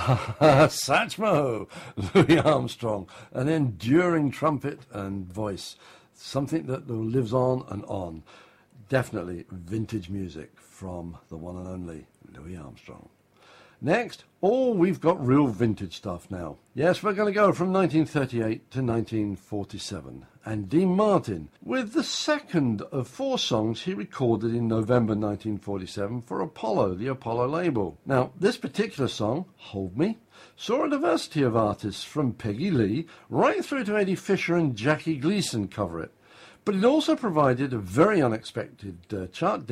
Satchmo, Louis Armstrong, an enduring trumpet and voice, something that lives on and on. Definitely vintage music from the one and only Louis Armstrong. Next, we've got real vintage stuff now. Yes, we're going to go from 1938 to 1947. And Dean Martin, with the second of 4 songs he recorded in November 1947 for Apollo, the Apollo label. Now, this particular song, Hold Me, saw a diversity of artists from Peggy Lee right through to Eddie Fisher and Jackie Gleason cover it. But it also provided a very unexpected chart